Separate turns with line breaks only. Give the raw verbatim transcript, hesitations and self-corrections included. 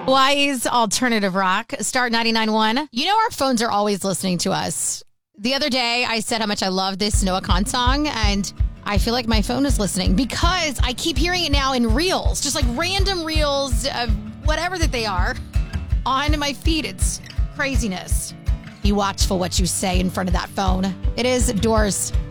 Hawaii's Alternative Rock, Start ninety-nine point one. You know our phones are always listening to us. The other day, I said how much I love this Noah Khan song, and I feel like my phone is listening because I keep hearing it now in reels, just like random reels of whatever that they are on my feed. It's craziness. Be watchful what you say in front of that phone. It is Doors.